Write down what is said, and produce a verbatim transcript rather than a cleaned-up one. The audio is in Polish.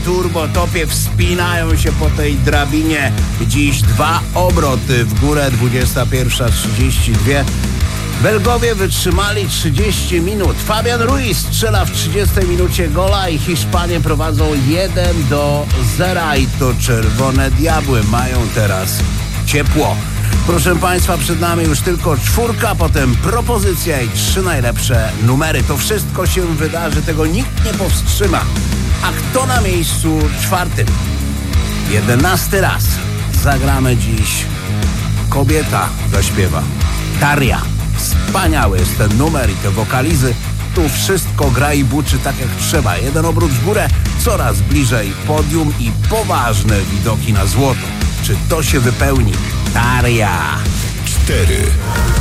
turbotopie wspinają się po tej drabinie. Dziś dwa obroty w górę, dwudziesta pierwsza trzydzieści dwa. Belgowie wytrzymali trzydzieści minut. Fabian Ruiz strzela w trzydziestej minucie gola i Hiszpanie prowadzą jeden do zera i to czerwone diabły mają teraz ciepło. Proszę Państwa, przed nami już tylko czwórka, potem propozycja i trzy najlepsze numery. To wszystko się wydarzy, tego nikt nie powstrzyma. A kto na miejscu czwartym? Jedenasty raz zagramy dziś. Kobieta zaśpiewa. Daria. Wspaniały jest ten numer i te wokalizy. Tu wszystko gra i buczy tak jak trzeba. Jeden obrót w górę, coraz bliżej podium i poważne widoki na złoto. Czy to się wypełni? Daria. Cztery.